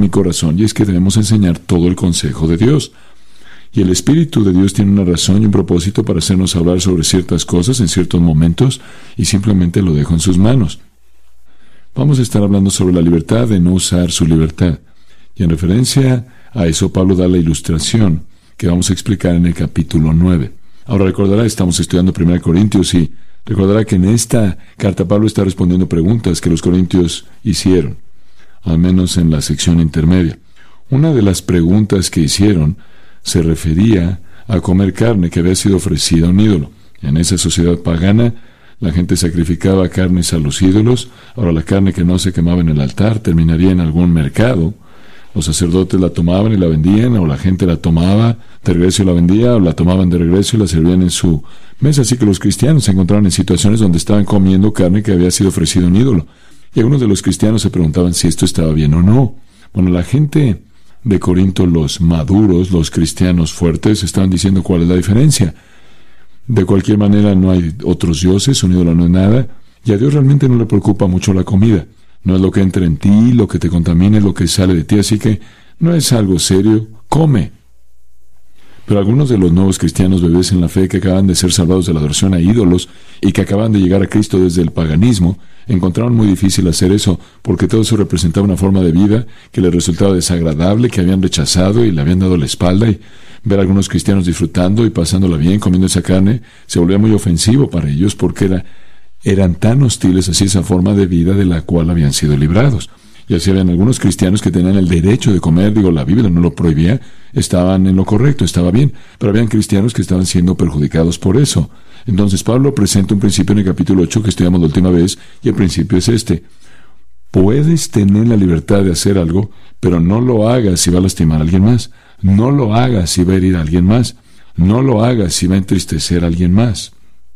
mi corazón, y es que debemos enseñar todo el consejo de Dios. Y el Espíritu de Dios tiene una razón y un propósito para hacernos hablar sobre ciertas cosas en ciertos momentos, y simplemente lo dejo en sus manos. Vamos a estar hablando sobre la libertad de no usar su libertad. Y en referencia a eso, Pablo da la ilustración que vamos a explicar en el capítulo 9. Ahora recordará, estamos estudiando 1 Corintios y recordará que en esta carta Pablo está respondiendo preguntas que los corintios hicieron, al menos en la sección intermedia. Una de las preguntas que hicieron se refería a comer carne que había sido ofrecida a un ídolo. En esa sociedad pagana, la gente sacrificaba carnes a los ídolos. Ahora la carne que no se quemaba en el altar terminaría en algún mercado. Los sacerdotes la tomaban y la vendían, o la gente la tomaba de regreso y la vendía, o la tomaban de regreso y la servían en su mesa. Así que los cristianos se encontraron en situaciones donde estaban comiendo carne que había sido ofrecida a un ídolo. Y algunos de los cristianos se preguntaban si esto estaba bien o no. Bueno, la gente de Corinto, los maduros, los cristianos fuertes, estaban diciendo cuál es la diferencia. De cualquier manera, no hay otros dioses, un ídolo no es nada, y a Dios realmente no le preocupa mucho la comida. No es lo que entra en ti, lo que te contamina, es lo que sale de ti, así que no es algo serio, come. Pero algunos de los nuevos cristianos bebés en la fe que acaban de ser salvados de la adoración a ídolos y que acaban de llegar a Cristo desde el paganismo, encontraron muy difícil hacer eso, porque todo eso representaba una forma de vida que les resultaba desagradable, que habían rechazado y le habían dado la espalda, y ver a algunos cristianos disfrutando y pasándola bien, comiendo esa carne, se volvía muy ofensivo para ellos, porque eran tan hostiles hacia esa forma de vida de la cual habían sido librados. Y así habían algunos cristianos que tenían el derecho de comer, la Biblia no lo prohibía, estaban en lo correcto, estaba bien, pero habían cristianos que estaban siendo perjudicados por eso. Entonces Pablo presenta un principio en el capítulo 8 que estudiamos la última vez, y el principio es este: puedes tener la libertad de hacer algo, pero no lo hagas si va a lastimar a alguien más, no lo hagas si va a herir a alguien más, no lo hagas si va a entristecer a alguien más.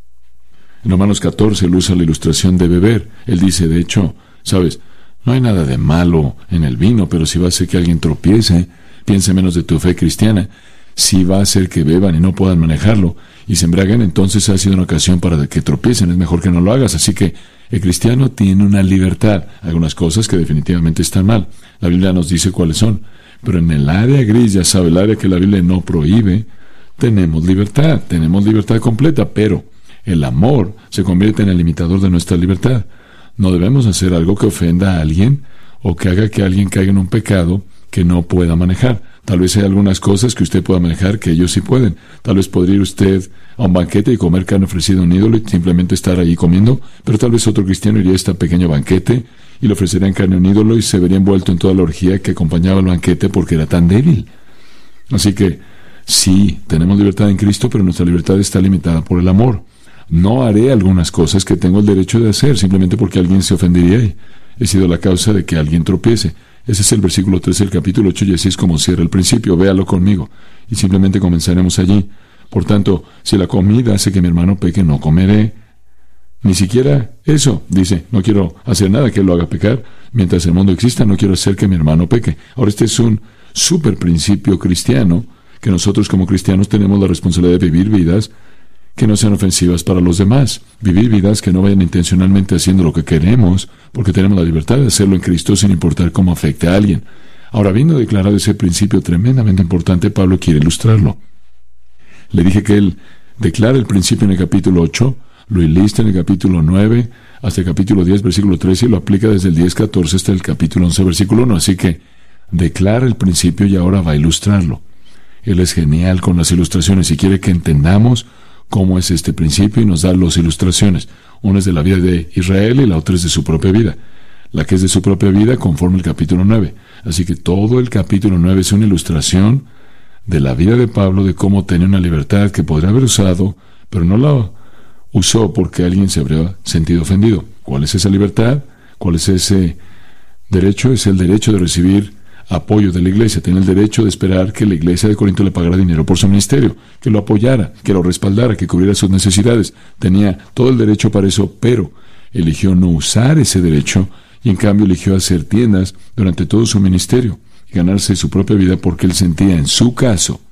En Romanos 14 él usa la ilustración de beber. Él dice, de hecho, ¿sabes? No hay nada de malo en el vino, pero si va a hacer que alguien tropiece, piense menos de tu fe cristiana. Si va a hacer que beban y no puedan manejarlo y se embriaguen, entonces ha sido una ocasión para que tropiecen. Es mejor que no lo hagas. Así que el cristiano tiene una libertad. Algunas cosas que definitivamente están mal. La Biblia nos dice cuáles son. Pero en el área gris, ya sabe, el área que la Biblia no prohíbe, tenemos libertad completa, pero el amor se convierte en el limitador de nuestra libertad. No debemos hacer algo que ofenda a alguien o que haga que alguien caiga en un pecado que no pueda manejar. Tal vez hay algunas cosas que usted pueda manejar que ellos sí pueden. Tal vez podría ir usted a un banquete y comer carne ofrecida a un ídolo y simplemente estar ahí comiendo, pero tal vez otro cristiano iría a este pequeño banquete y le ofrecerían carne a un ídolo y se vería envuelto en toda la orgía que acompañaba el banquete porque era tan débil. Así que sí, tenemos libertad en Cristo, pero nuestra libertad está limitada por el amor. No haré algunas cosas que tengo el derecho de hacer simplemente porque alguien se ofendería y he sido la causa de que alguien tropiece. Ese es el versículo 13 del capítulo 8 y así es como cierra el principio. Véalo conmigo y simplemente comenzaremos allí. Por tanto, si la comida hace que mi hermano peque, no comeré. Ni siquiera eso, dice, no quiero hacer nada que lo haga pecar. Mientras el mundo exista, no quiero hacer que mi hermano peque. Ahora, este es un súper principio cristiano que nosotros como cristianos tenemos la responsabilidad de vivir vidas que no sean ofensivas para los demás. Vivir vidas que no vayan intencionalmente haciendo lo que queremos, porque tenemos la libertad de hacerlo en Cristo sin importar cómo afecte a alguien. Ahora, habiendo declarado ese principio tremendamente importante, Pablo quiere ilustrarlo. Le dije que él declara el principio en el capítulo 8, lo ilista en el capítulo 9, hasta el capítulo 10, versículo 13, y lo aplica desde el 10:14 hasta el capítulo 11, versículo 1. Así que declara el principio y ahora va a ilustrarlo. Él es genial con las ilustraciones y quiere que entendamos cómo es este principio y nos da las ilustraciones. Una es de la vida de Israel y la otra es de su propia vida. La que es de su propia vida conforme el capítulo 9. Así que todo el capítulo 9 es una ilustración de la vida de Pablo, de cómo tenía una libertad que podría haber usado, pero no la usó porque alguien se habría sentido ofendido. ¿Cuál es esa libertad? ¿Cuál es ese derecho? Es el derecho de recibir apoyo de la iglesia. Tiene el derecho de esperar que la iglesia de Corinto le pagara dinero por su ministerio, que lo apoyara, que lo respaldara, que cubriera sus necesidades. Tenía todo el derecho para eso, pero eligió no usar ese derecho y en cambio eligió hacer tiendas durante todo su ministerio y ganarse su propia vida porque él sentía en su caso,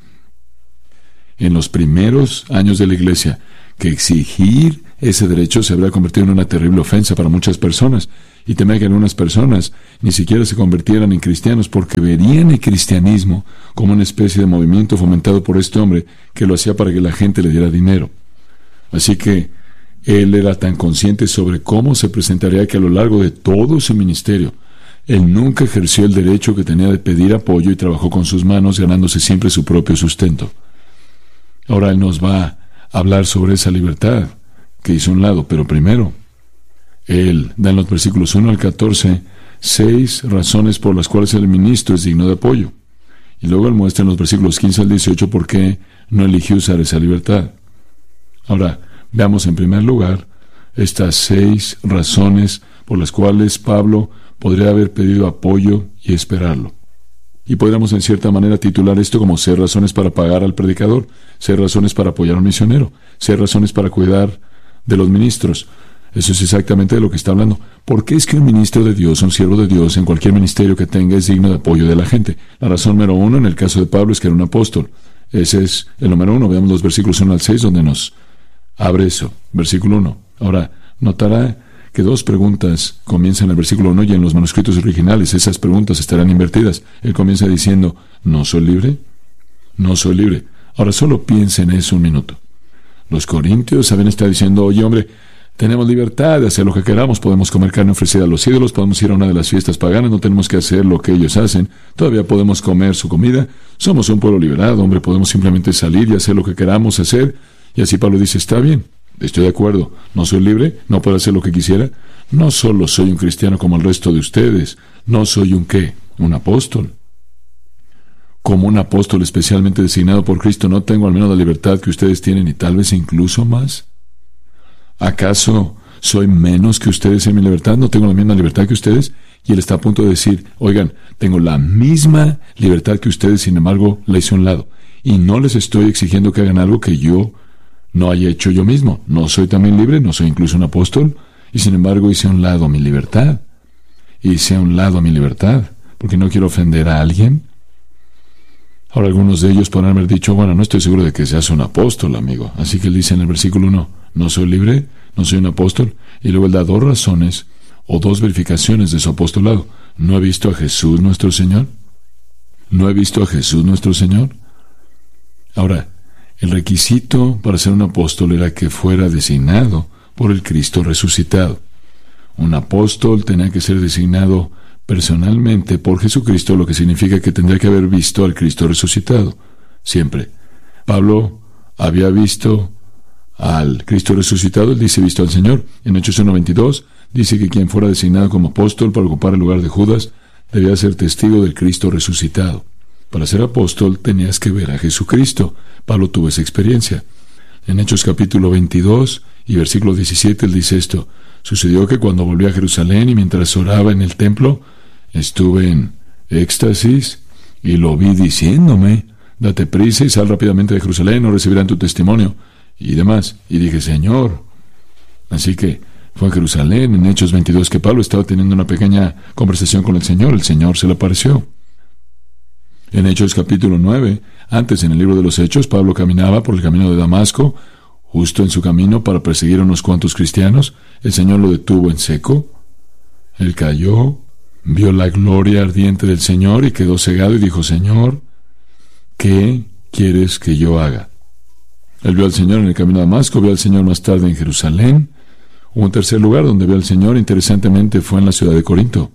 en los primeros años de la iglesia, que exigir ese derecho se habría convertido en una terrible ofensa para muchas personas y temía que algunas personas ni siquiera se convirtieran en cristianos porque verían el cristianismo como una especie de movimiento fomentado por este hombre que lo hacía para que la gente le diera dinero. Así que él era tan consciente sobre cómo se presentaría que a lo largo de todo su ministerio, él nunca ejerció el derecho que tenía de pedir apoyo y trabajó con sus manos, ganándose siempre su propio sustento. Ahora él nos va a hablar sobre esa libertad que hizo a un lado, pero primero, él da en los versículos 1 al 14 6 razones por las cuales el ministro es digno de apoyo. Y luego él muestra en los versículos 15 al 18 por qué no eligió usar esa libertad. Ahora, veamos en primer lugar estas 6 razones por las cuales Pablo podría haber pedido apoyo y esperarlo. Y podríamos en cierta manera titular esto como 6 razones para pagar al predicador, 6 razones para apoyar a un misionero, 6 razones para cuidar de los ministros. Eso es exactamente de lo que está hablando. ¿Por qué es que un ministro de Dios, un siervo de Dios, en cualquier ministerio que tenga, es digno de apoyo de la gente? La razón número 1 en el caso de Pablo es que era un apóstol. Ese es el número 1. Veamos los versículos 1 al 6 donde nos abre eso. Versículo 1. Ahora, notará que 2 preguntas comienzan en el versículo 1 y en los manuscritos originales esas preguntas estarán invertidas. Él comienza diciendo, ¿no soy libre? No soy libre. Ahora solo piensa en eso un minuto. Los corintios habían estado diciendo, oye hombre, tenemos libertad de hacer lo que queramos, podemos comer carne ofrecida a los ídolos, podemos ir a una de las fiestas paganas, no tenemos que hacer lo que ellos hacen, todavía podemos comer su comida, somos un pueblo liberado, hombre, podemos simplemente salir y hacer lo que queramos hacer. Y así Pablo dice, está bien, estoy de acuerdo, no soy libre, no puedo hacer lo que quisiera, no solo soy un cristiano como el resto de ustedes, no soy un ¿qué? Un apóstol. Como un apóstol especialmente designado por Cristo, ¿no tengo al menos la libertad que ustedes tienen y tal vez incluso más? ¿Acaso soy menos que ustedes en mi libertad? ¿No tengo la misma libertad que ustedes? Y él está a punto de decir, oigan, tengo la misma libertad que ustedes, sin embargo, la hice a un lado. Y no les estoy exigiendo que hagan algo que yo no haya hecho yo mismo. No soy también libre, no soy incluso un apóstol, y sin embargo hice a un lado mi libertad. Hice a un lado mi libertad, porque no quiero ofender a alguien. Ahora algunos de ellos podrán haber dicho, bueno, no estoy seguro de que seas un apóstol, amigo. Así que él dice en el versículo 1, no soy libre, no soy un apóstol. Y luego él da 2 razones o 2 verificaciones de su apostolado. ¿No he visto a Jesús nuestro Señor? ¿No he visto a Jesús nuestro Señor? Ahora, el requisito para ser un apóstol era que fuera designado por el Cristo resucitado. Un apóstol tenía que ser designado personalmente por Jesucristo, lo que significa que tendría que haber visto al Cristo resucitado. Siempre. Pablo había visto al Cristo resucitado, él dice visto al Señor. En Hechos 1:22 dice que quien fuera designado como apóstol para ocupar el lugar de Judas debía ser testigo del Cristo resucitado. Para ser apóstol tenías que ver a Jesucristo. Pablo tuvo esa experiencia. En Hechos capítulo 22 y versículo 17 él dice esto: sucedió que cuando volví a Jerusalén y mientras oraba en el templo, estuve en éxtasis y lo vi diciéndome, date prisa y sal rápidamente de Jerusalén, no recibirán tu testimonio y demás. Y dije, Señor. Así que fue a Jerusalén en Hechos 22 que Pablo estaba teniendo una pequeña conversación con el Señor se le apareció. En Hechos capítulo 9, antes en el libro de los Hechos, Pablo caminaba por el camino de Damasco, justo en su camino para perseguir a unos cuantos cristianos. El Señor lo detuvo en seco. Él cayó, vio la gloria ardiente del Señor y quedó cegado y dijo, Señor, ¿qué quieres que yo haga? Él vio al Señor en el camino de Damasco, vio al Señor más tarde en Jerusalén. Hubo un tercer lugar donde vio al Señor, interesantemente fue en la ciudad de Corinto.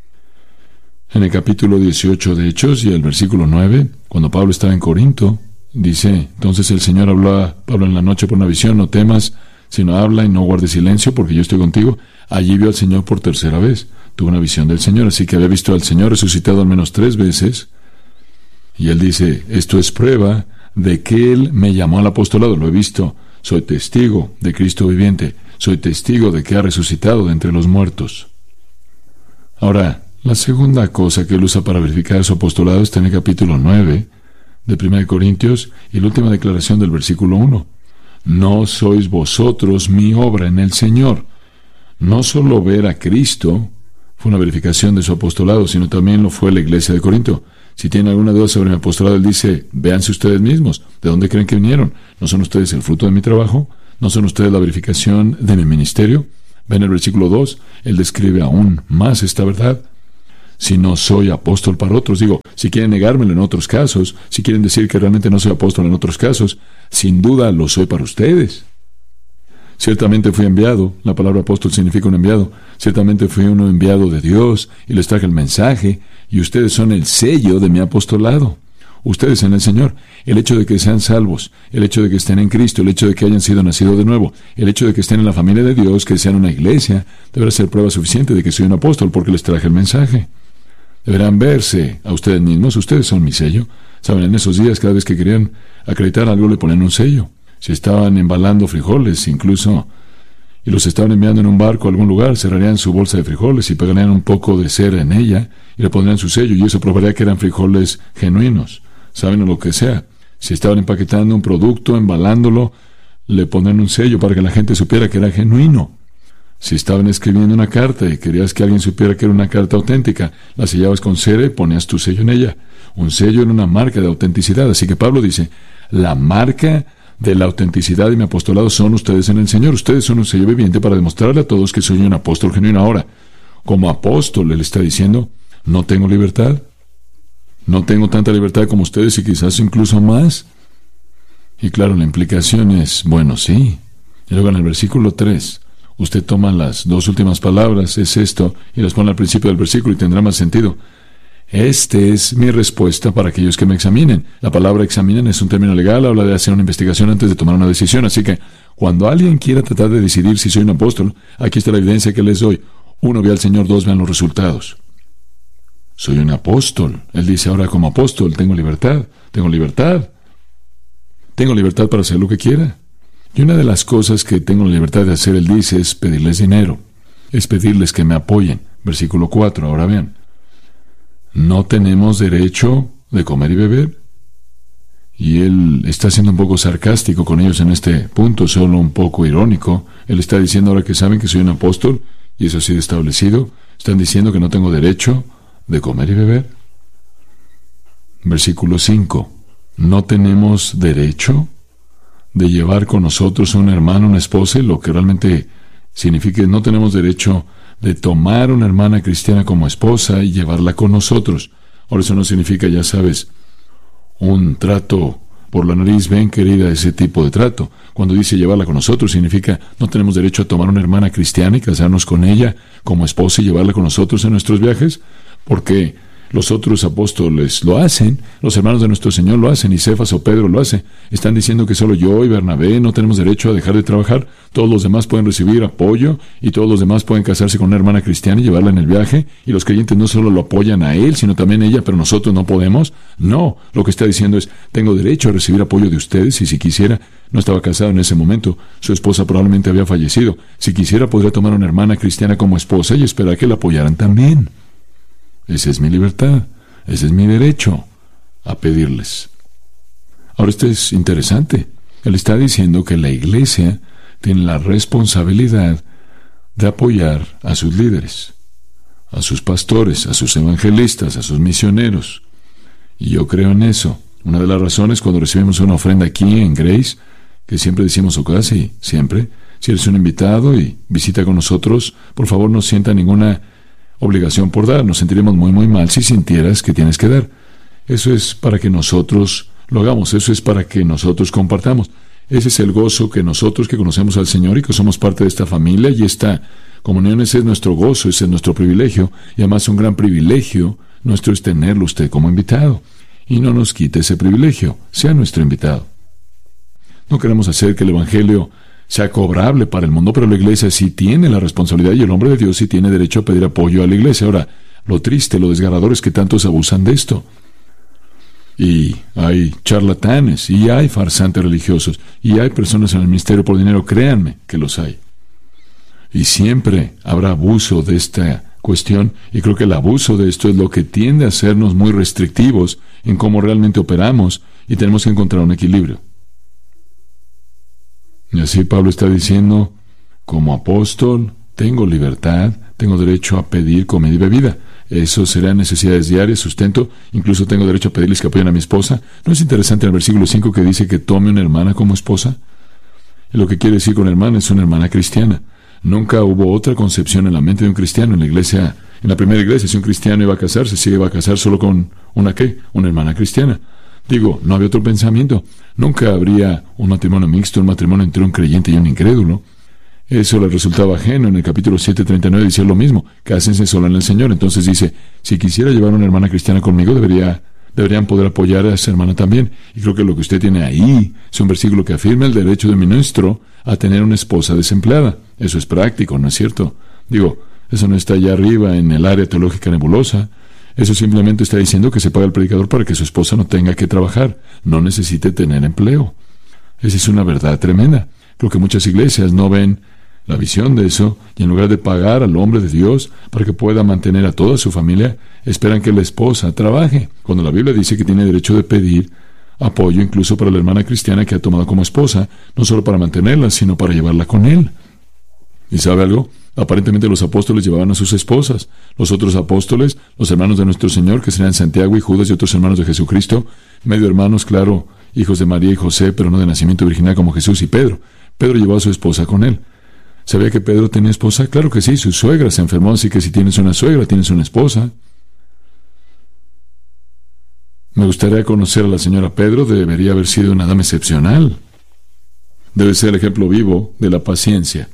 En el capítulo 18 de Hechos y el versículo 9, cuando Pablo estaba en Corinto, dice, entonces el Señor habló a Pablo en la noche por una visión, no temas, sino habla y no guardes silencio, porque yo estoy contigo. Allí vio al Señor por tercera vez. Tuvo una visión del Señor, así que había visto al Señor resucitado al menos 3 veces. Y él dice, esto es prueba de que Él me llamó al apostolado. Lo he visto, soy testigo de Cristo viviente, soy testigo de que ha resucitado de entre los muertos. Ahora, la segunda cosa que él usa para verificar su apostolado está en el capítulo 9 de 1 Corintios y la última declaración del versículo 1. No sois vosotros mi obra en el Señor. No solo ver a Cristo fue una verificación de su apostolado, sino también lo fue la iglesia de Corinto. Si tienen alguna duda sobre mi apostolado, él dice, véanse ustedes mismos. ¿De dónde creen que vinieron? ¿No son ustedes el fruto de mi trabajo? ¿No son ustedes la verificación de mi ministerio? Ven el versículo 2, él describe aún más esta verdad. Si no soy apóstol para otros, digo, si quieren negármelo en otros casos, si quieren decir que realmente no soy apóstol en otros casos, sin duda lo soy para ustedes. Ciertamente fui enviado, la palabra apóstol significa un enviado, ciertamente fui uno enviado de Dios y les traje el mensaje, y ustedes son el sello de mi apostolado. Ustedes en el Señor, el hecho de que sean salvos, el hecho de que estén en Cristo, el hecho de que hayan sido nacidos de nuevo, el hecho de que estén en la familia de Dios, que sean una iglesia, deberá ser prueba suficiente de que soy un apóstol porque les traje el mensaje. Deberán verse a ustedes mismos, ustedes son mi sello. Saben, en esos días cada vez que querían acreditar algo le ponían un sello. Si estaban embalando frijoles incluso, y los estaban enviando en un barco a algún lugar, cerrarían su bolsa de frijoles y pegarían un poco de cera en ella y le pondrían su sello, y eso probaría que eran frijoles genuinos. Saben, o lo que sea. Si estaban empaquetando un producto, embalándolo, le pondrían un sello para que la gente supiera que era genuino. Si estaban escribiendo una carta y querías que alguien supiera que era una carta auténtica, la sellabas con cera y ponías tu sello en ella. Un sello era una marca de autenticidad. Así que Pablo dice, la marca de la autenticidad de mi apostolado son ustedes en el Señor. Ustedes son un sello viviente para demostrarle a todos que soy un apóstol genuino. Ahora, como apóstol, él está diciendo, no tengo libertad. No tengo tanta libertad como ustedes y quizás incluso más. Y claro, la implicación es, bueno, sí. Y luego en el versículo 3, usted toma las dos últimas palabras, es esto, y las pone al principio del versículo y tendrá más sentido. Este es mi respuesta para aquellos que me examinen. La palabra examinen es un término legal, habla de hacer una investigación antes de tomar una decisión. Así que, cuando alguien quiera tratar de decidir si soy un apóstol, aquí está la evidencia que les doy. 1, ve al Señor, 2, vean los resultados. Soy un apóstol. Él dice ahora como apóstol, tengo libertad. Tengo libertad para hacer lo que quiera. Y una de las cosas que tengo la libertad de hacer, él dice, es pedirles dinero. Es pedirles que me apoyen. Versículo 4, ahora vean. ¿No tenemos derecho de comer y beber? Y él está siendo un poco sarcástico con ellos en este punto, solo un poco irónico. Él está diciendo ahora que saben que soy un apóstol, y eso ha sido establecido. Están diciendo que no tengo derecho de comer y beber. Versículo 5. ¿No tenemos derecho de llevar con nosotros un hermano, una esposa? Lo que realmente significa que no tenemos derecho de tomar una hermana cristiana como esposa y llevarla con nosotros. Ahora, eso no significa, ya sabes, un trato por la nariz, ven querida, ese tipo de trato. Cuando dice llevarla con nosotros, significa no tenemos derecho a tomar una hermana cristiana y casarnos con ella como esposa y llevarla con nosotros en nuestros viajes, porque los otros apóstoles lo hacen, los hermanos de nuestro Señor lo hacen, y Cefas o Pedro lo hace. Están diciendo que solo yo y Bernabé no tenemos derecho a dejar de trabajar. Todos los demás pueden recibir apoyo, y todos los demás pueden casarse con una hermana cristiana y llevarla en el viaje, y los creyentes no solo lo apoyan a él, sino también a ella, pero nosotros no podemos. No, lo que está diciendo es, tengo derecho a recibir apoyo de ustedes, y si quisiera, no estaba casado en ese momento, su esposa probablemente había fallecido. Si quisiera, podría tomar una hermana cristiana como esposa y esperar que la apoyaran también. Esa es mi libertad, ese es mi derecho a pedirles. Ahora, esto es interesante. Él está diciendo que la iglesia tiene la responsabilidad de apoyar a sus líderes, a sus pastores, a sus evangelistas, a sus misioneros. Y yo creo en eso. Una de las razones cuando recibimos una ofrenda aquí en Grace, que siempre decimos, o casi siempre, si eres un invitado y visita con nosotros, por favor no sienta ninguna obligación por dar. Nos sentiremos muy mal si sintieras que tienes que dar. Eso es para que nosotros lo hagamos, eso es para que nosotros compartamos. Ese es el gozo que nosotros que conocemos al Señor y que somos parte de esta familia y esta comunión, ese es nuestro gozo, ese es nuestro privilegio, y además un gran privilegio nuestro es tenerlo usted como invitado. Y no nos quite ese privilegio, sea nuestro invitado. No queremos hacer que el Evangelio sea cobrable para el mundo, pero la iglesia sí tiene la responsabilidad y el hombre de Dios sí tiene derecho a pedir apoyo a la iglesia. Ahora, lo triste, lo desgarrador es que tantos abusan de esto. Y hay charlatanes, y hay farsantes religiosos, y hay personas en el ministerio por dinero, créanme que los hay. Y siempre habrá abuso de esta cuestión, y creo que el abuso de esto es lo que tiende a hacernos muy restrictivos en cómo realmente operamos, y tenemos que encontrar un equilibrio. Y así Pablo está diciendo, como apóstol, tengo libertad, tengo derecho a pedir comida y bebida. Eso serán necesidades diarias, sustento, incluso tengo derecho a pedirles que apoyen a mi esposa. ¿No es interesante en el versículo 5 que dice que tome una hermana como esposa? Y lo que quiere decir con hermana es una hermana cristiana. Nunca hubo otra concepción en la mente de un cristiano en la iglesia. En la primera iglesia, si un cristiano iba a casarse, se iba a casar solo con una hermana cristiana. Digo, no había otro pensamiento. Nunca habría un matrimonio mixto, un matrimonio entre un creyente y un incrédulo. Eso le resultaba ajeno. En el capítulo 7:39 decía lo mismo: cásense solo en el Señor. Entonces dice, si quisiera llevar una hermana cristiana conmigo, deberían poder apoyar a esa hermana también. Y creo que lo que usted tiene ahí es un versículo que afirma el derecho de ministro a tener una esposa desempleada. Eso es práctico, ¿no es cierto? Digo, eso no está allá arriba en el área teológica nebulosa. Eso simplemente está diciendo que se paga al predicador para que su esposa no tenga que trabajar, no necesite tener empleo. Esa es una verdad tremenda. Creo que muchas iglesias no ven la visión de eso, y en lugar de pagar al hombre de Dios para que pueda mantener a toda su familia, esperan que la esposa trabaje, cuando la Biblia dice que tiene derecho de pedir apoyo incluso para la hermana cristiana que ha tomado como esposa, no solo para mantenerla, sino para llevarla con él. ¿Y sabe algo? Aparentemente los apóstoles llevaban a sus esposas. Los otros apóstoles, los hermanos de nuestro Señor, que serían Santiago y Judas y otros hermanos de Jesucristo, medio hermanos, claro, hijos de María y José, pero no de nacimiento virginal como Jesús y Pedro. Pedro llevó a su esposa con él. ¿Sabía que Pedro tenía esposa? Claro que sí, su suegra se enfermó, así que si tienes una suegra, tienes una esposa. Me gustaría conocer a la señora Pedro. Debería haber sido una dama excepcional. Debe ser el ejemplo vivo de la paciencia.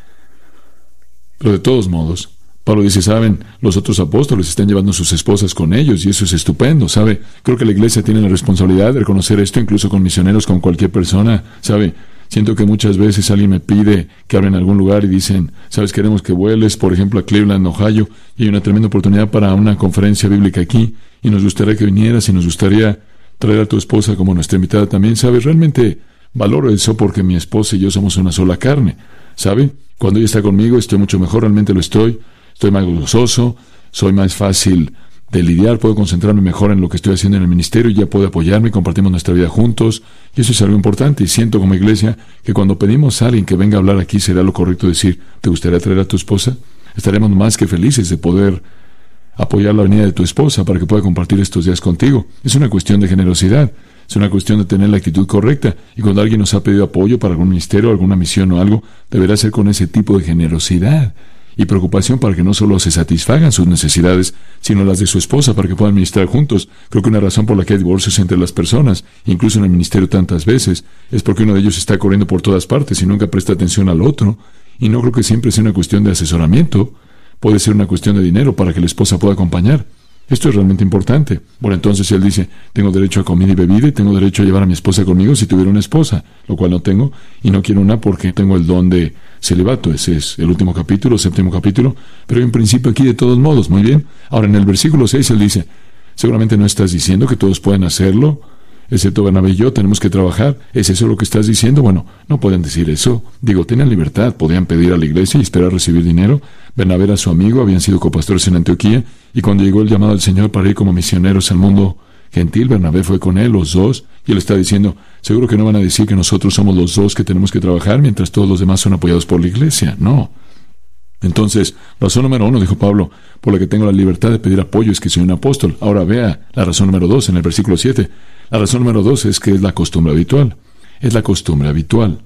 Pero de todos modos, Pablo dice, ¿saben? Los otros apóstoles están llevando a sus esposas con ellos, y eso es estupendo, ¿sabe? Creo que la iglesia tiene la responsabilidad de reconocer esto, incluso con misioneros, con cualquier persona, ¿sabe? Siento que muchas veces alguien me pide que hable en algún lugar y dicen, ¿sabes? Queremos que vueles, por ejemplo, a Cleveland, Ohio, y hay una tremenda oportunidad para una conferencia bíblica aquí, y nos gustaría que vinieras, y nos gustaría traer a tu esposa como nuestra invitada también, ¿sabes? Realmente valoro eso porque mi esposa y yo somos una sola carne, ¿sabe? Cuando ella está conmigo estoy mucho mejor, realmente lo estoy más gozoso, soy más fácil de lidiar, puedo concentrarme mejor en lo que estoy haciendo en el ministerio, y ya puede apoyarme, compartimos nuestra vida juntos, y eso es algo importante. Y siento como iglesia que cuando pedimos a alguien que venga a hablar aquí, será lo correcto decir, ¿te gustaría traer a tu esposa? Estaremos más que felices de poder apoyar la venida de tu esposa para que pueda compartir estos días contigo. Es una cuestión de generosidad, es una cuestión de tener la actitud correcta, y cuando alguien nos ha pedido apoyo para algún ministerio, alguna misión o algo, deberá ser con ese tipo de generosidad y preocupación para que no solo se satisfagan sus necesidades, sino las de su esposa, para que puedan ministrar juntos. Creo que una razón por la que hay divorcios entre las personas, incluso en el ministerio tantas veces, es porque uno de ellos está corriendo por todas partes y nunca presta atención al otro, y no creo que siempre sea una cuestión de asesoramiento. Puede ser una cuestión de dinero para que la esposa pueda acompañar. Esto es realmente importante. Bueno, entonces él dice, tengo derecho a comida y bebida, y tengo derecho a llevar a mi esposa conmigo si tuviera una esposa, lo cual no tengo, y no quiero una porque tengo el don de celibato. Ese es el último capítulo, 7º capítulo, pero hay un principio aquí de todos modos. Muy bien. Ahora, en el versículo 6 él dice, seguramente no estás diciendo que todos pueden hacerlo, excepto Bernabé y yo, tenemos que trabajar. ¿Es eso lo que estás diciendo? Bueno, no pueden decir eso. Digo, tenían libertad, podían pedir a la iglesia y esperar recibir dinero. Bernabé era su amigo, habían sido copastores en Antioquía, y cuando llegó el llamado del Señor para ir como misioneros al mundo gentil, Bernabé fue con él, los dos, y él está diciendo, seguro que no van a decir que nosotros somos los dos que tenemos que trabajar mientras todos los demás son apoyados por la iglesia. No. Entonces, razón número 1, dijo Pablo, por la que tengo la libertad de pedir apoyo es que soy un apóstol. Ahora vea la razón número 2 en el versículo 7. La razón número 2 es que es la costumbre habitual. Es la costumbre habitual.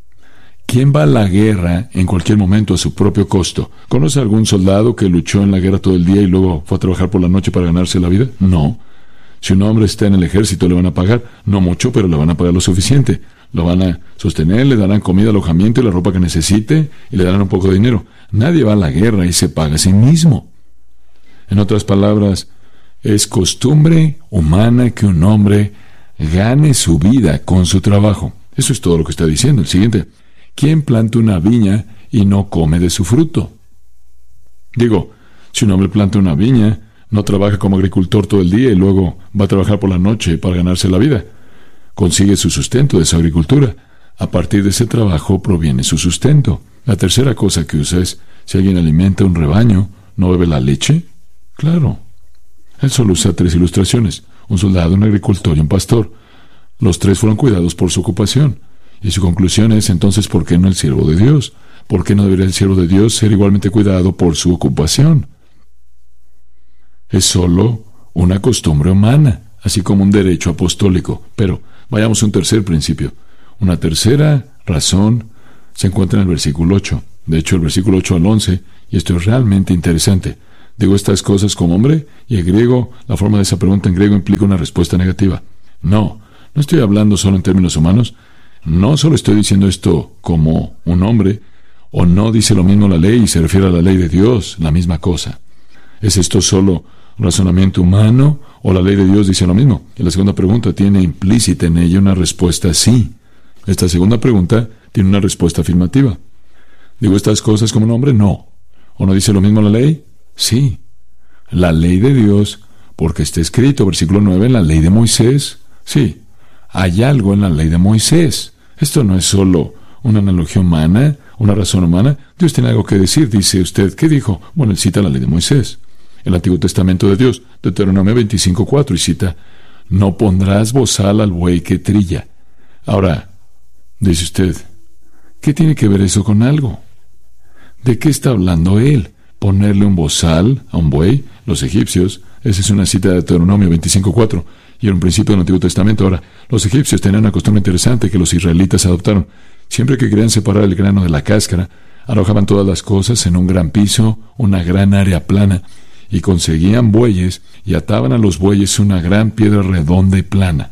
¿Quién va a la guerra en cualquier momento a su propio costo? ¿Conoce a algún soldado que luchó en la guerra todo el día y luego fue a trabajar por la noche para ganarse la vida? No. Si un hombre está en el ejército, le van a pagar, no mucho, pero le van a pagar lo suficiente. Lo van a sostener, le darán comida, alojamiento y la ropa que necesite, y le darán un poco de dinero. Nadie va a la guerra y se paga a sí mismo. En otras palabras, es costumbre humana que un hombre gane su vida con su trabajo. Eso es todo lo que está diciendo. El siguiente, ¿quién planta una viña y no come de su fruto? Digo, si un hombre planta una viña, no trabaja como agricultor todo el día y luego va a trabajar por la noche para ganarse la vida. Consigue su sustento de esa agricultura. A partir de ese trabajo proviene su sustento. La tercera cosa que usa es, si alguien alimenta un rebaño, ¿no bebe la leche? Claro. Él solo usa 3 ilustraciones, un soldado, un agricultor y un pastor. Los 3 fueron cuidados por su ocupación. Y su conclusión es, entonces, ¿por qué no el siervo de Dios? ¿Por qué no debería el siervo de Dios ser igualmente cuidado por su ocupación? Es solo una costumbre humana, así como un derecho apostólico. Pero vayamos a un tercer principio. Una tercera razón se encuentra en el versículo 8. De hecho, el versículo 8 al 11, y esto es realmente interesante. ¿Digo estas cosas como hombre? Y el griego, la forma de esa pregunta en griego implica una respuesta negativa. No estoy hablando solo en términos humanos. No solo estoy diciendo esto como un hombre, o no dice lo mismo la ley y se refiere a la ley de Dios, la misma cosa. ¿Es esto solo razonamiento humano o la ley de Dios dice lo mismo? Y la segunda pregunta tiene implícita en ella una respuesta sí. Esta segunda pregunta tiene una respuesta afirmativa. ¿Digo estas cosas como un hombre? No. ¿O no dice lo mismo la ley? Sí. La ley de Dios, porque está escrito, versículo 9, en la ley de Moisés. Sí. Hay algo en la ley de Moisés. Esto no es solo una analogía humana, una razón humana. Dios tiene algo que decir. Dice usted, ¿qué dijo? Bueno, él cita la ley de Moisés. El Antiguo Testamento de Dios, Deuteronomio 25:4, y cita, no pondrás bozal al buey que trilla. Ahora, dice usted, ¿qué tiene que ver eso con algo? ¿De qué está hablando él? ¿Ponerle un bozal a un buey? Los egipcios, esa es una cita de Deuteronomio 25:4, y era un principio del Antiguo Testamento. Ahora, los egipcios tenían una costumbre interesante que los israelitas adoptaron. Siempre que querían separar el grano de la cáscara, arrojaban todas las cosas en un gran piso, una gran área plana, y conseguían bueyes y ataban a los bueyes una gran piedra redonda y plana.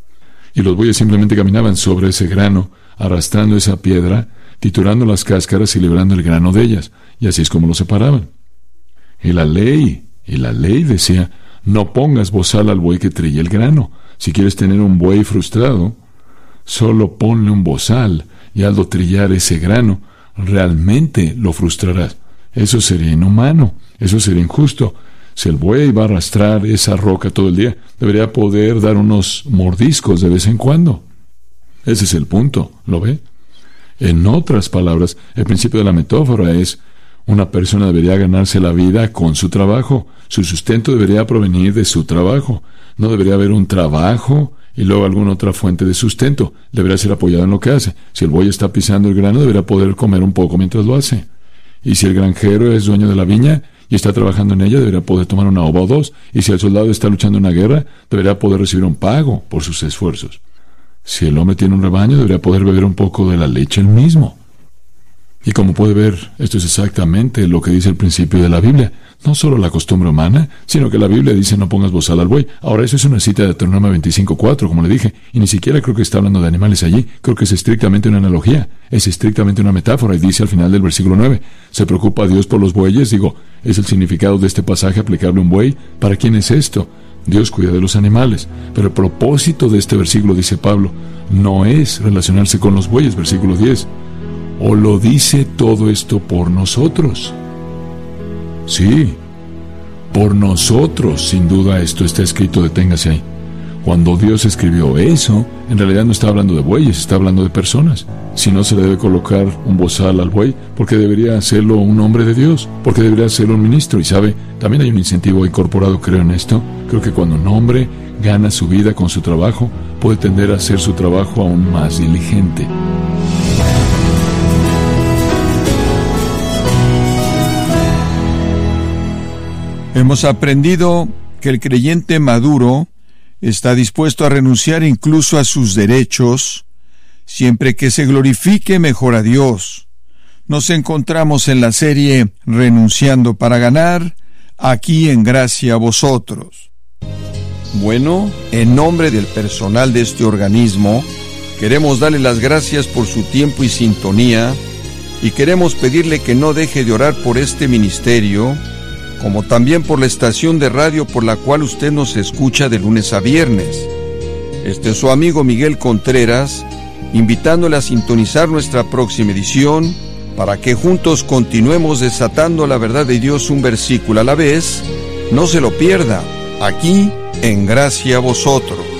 Y los bueyes simplemente caminaban sobre ese grano, arrastrando esa piedra, triturando las cáscaras y librando el grano de ellas, y así es como lo separaban. Y la ley decía, no pongas bozal al buey que trilla el grano. Si quieres tener un buey frustrado, solo ponle un bozal y hazlo trillar ese grano. Realmente lo frustrarás. Eso sería inhumano, eso sería injusto. Si el buey va a arrastrar esa roca todo el día, debería poder dar unos mordiscos de vez en cuando. Ese es el punto, ¿lo ve? En otras palabras, el principio de la metáfora es, una persona debería ganarse la vida con su trabajo. Su sustento debería provenir de su trabajo. No debería haber un trabajo y luego alguna otra fuente de sustento. Debería ser apoyado en lo que hace. Si el buey está pisando el grano, debería poder comer un poco mientras lo hace. Y si el granjero es dueño de la viña y está trabajando en ella, debería poder tomar una uva o dos. Y si el soldado está luchando en una guerra, debería poder recibir un pago por sus esfuerzos. Si el hombre tiene un rebaño, debería poder beber un poco de la leche él mismo. Y como puede ver, esto es exactamente lo que dice el principio de la Biblia. No solo la costumbre humana, sino que la Biblia dice no pongas bozal al buey. Ahora, eso es una cita de Deuteronomio 25:4, como le dije, y ni siquiera creo que está hablando de animales allí. Creo que es estrictamente una analogía, es estrictamente una metáfora, y dice al final del versículo 9, ¿se preocupa Dios por los bueyes? Digo, ¿es el significado de este pasaje aplicable a un buey? ¿Para quién es esto? Dios cuida de los animales, pero el propósito de este versículo, dice Pablo, no es relacionarse con los bueyes, versículo 10. ¿O lo dice todo esto por nosotros? Sí, por nosotros, sin duda esto está escrito, deténgase ahí. Cuando Dios escribió eso, en realidad no está hablando de bueyes, está hablando de personas. Si no se le debe colocar un bozal al buey, porque debería hacerlo un hombre de Dios, porque debería hacerlo un ministro. Y sabe, también hay un incentivo incorporado, creo en esto. Creo que cuando un hombre gana su vida con su trabajo, puede tender a hacer su trabajo aún más diligente. Hemos aprendido que el creyente maduro está dispuesto a renunciar incluso a sus derechos, siempre que se glorifique mejor a Dios. Nos encontramos en la serie Renunciando para Ganar, aquí en Gracia a Vosotros. Bueno, en nombre del personal de este organismo, queremos darle las gracias por su tiempo y sintonía, y queremos pedirle que no deje de orar por este ministerio, como también por la estación de radio por la cual usted nos escucha de lunes a viernes. Este es su amigo Miguel Contreras, invitándole a sintonizar nuestra próxima edición, para que juntos continuemos desatando la verdad de Dios un versículo a la vez. No se lo pierda, aquí en Gracia a Vosotros.